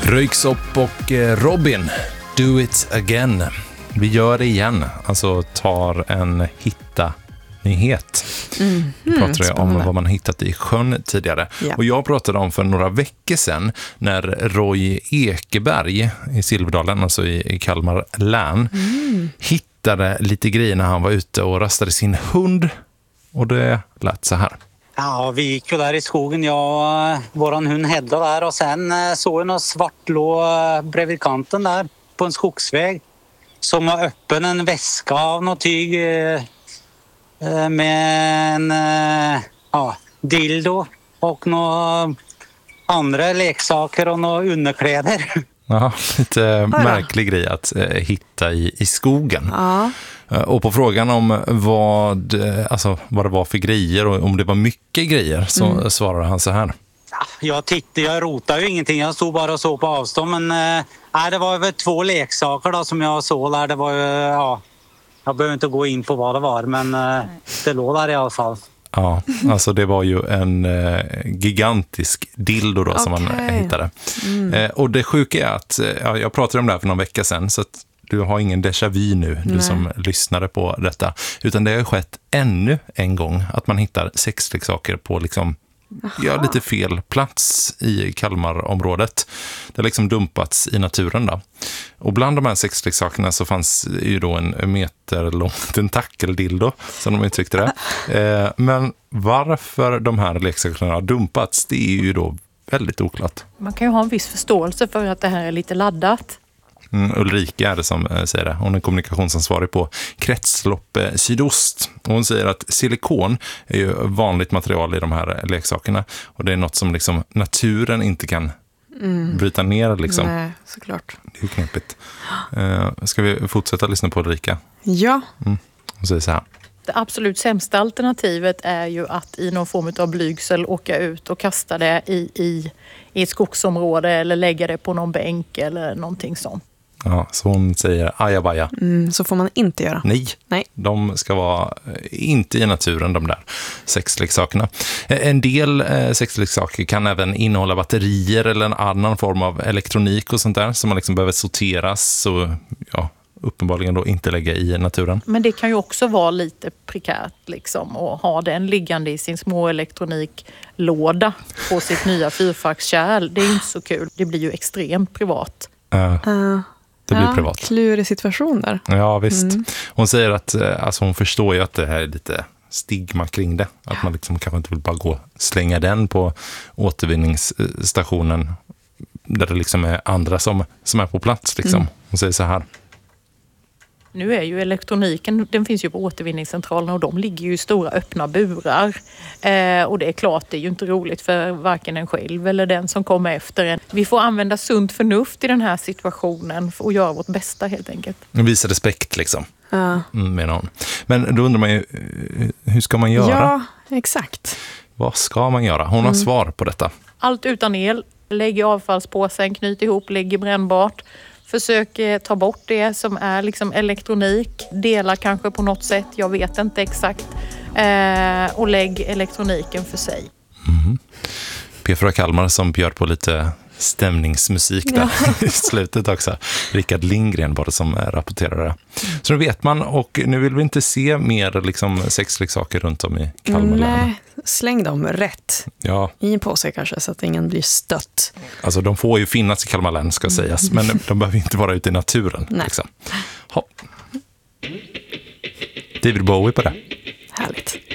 Röyksopp och Robin, Do It Again. Vi gör det igen, alltså tar en hitta-nyhet. Vi pratade om vad man hittat i sjön tidigare. Ja. Och jag pratade om för några veckor sedan när Roy Ekeberg i Silverdalen, alltså i Kalmar län, hittade lite grejer när han var ute och rastade sin hund. Och det lät så här. Ja, vi gick ju där i skogen, jag och våran hund Hedda där, och sen såg jag något svart lå bredvid kanten där på en skogsväg som var öppen, en väska av något tyg med en dildo och några andra leksaker och några underkläder. Ja, lite märklig grej att hitta i skogen. Ja. Och på frågan om vad det var för grejer och om det var mycket grejer så svarade han så här. Jag rotade ju ingenting, jag stod bara och såg på avstånd, men det var väl 2 leksaker då som jag såg där. Det var ju, jag behöver inte gå in på vad det var, men det låg där i alla fall. Ja, alltså det var ju en gigantisk dildo då som man hittade. Och det sjuka är att, jag pratade om det här för någon vecka sedan, så att du har ingen déjà vu nu, du som lyssnade på detta. Utan det har skett ännu en gång att man hittar sexleksaker på lite fel plats i Kalmarområdet. Det har liksom dumpats i naturen då. Och bland de här sexleksakerna så fanns ju då en meter lång tentakeldildo, som de uttryckte det. Men varför de här leksakerna har dumpats, det är ju då väldigt oklart. Man kan ju ha en viss förståelse för att det här är lite laddat. Ulrika är det som säger det. Hon är kommunikationsansvarig på Kretslopp Sydost. Och hon säger att silikon är ju vanligt material i de här leksakerna. Och det är något som liksom naturen inte kan bryta ner. Liksom. Nej, såklart. Det är ju knepigt. Ska vi fortsätta lyssna på Ulrika? Ja. Hon säger så här. Det absolut sämsta alternativet är ju att i någon form av blygsel åka ut och kasta det i ett skogsområde eller lägga det på någon bänk eller någonting sånt. Ja, så hon säger ajabaja. Så får man inte göra. Nej, de ska vara inte i naturen, de där sexleksakerna. En del sexleksaker kan även innehålla batterier eller en annan form av elektronik och sånt där som man liksom behöver sorteras och uppenbarligen då inte lägga i naturen. Men det kan ju också vara lite prekärt liksom, och ha den liggande i sin små elektroniklåda på sitt nya fyrfackskärl. Det är inte så kul. Det blir ju extremt privat. Det blir privat. Klurig situation där. Ja, visst. Hon säger att hon förstår ju att det här är lite stigma kring det. Att man liksom kanske inte vill bara gå och slänga den på återvinningsstationen där det liksom är andra som är på plats. Liksom. Hon säger så här. Nu är ju elektroniken, den finns ju på återvinningscentralerna och de ligger ju i stora öppna burar. Och det är klart, det är ju inte roligt för varken en själv eller den som kommer efter en. Vi får använda sunt förnuft i den här situationen och göra vårt bästa helt enkelt. Visa respekt liksom, menar hon. Men då undrar man ju, hur ska man göra? Ja, exakt. Vad ska man göra? Hon har svar på detta. Allt utan el, lägg i avfallspåsen, knyt ihop, lägg i brännbart. Försök ta bort det som är liksom elektronik. Dela kanske på något sätt. Jag vet inte exakt. Och lägg elektroniken för sig. P4 Kalmar som bjöd på lite stämningsmusik där i slutet också. Rickard Lindgren var det som rapporterade. Så nu vet man, och nu vill vi inte se mer liksom sexleksaker runt om i Kalmar län. Nej, släng dem rätt. Ja. I en påse kanske, så att ingen blir stött. Alltså de får ju finnas i Kalmar län ska sägas, men de behöver inte vara ute i naturen. Liksom. David Bowie på det. Härligt.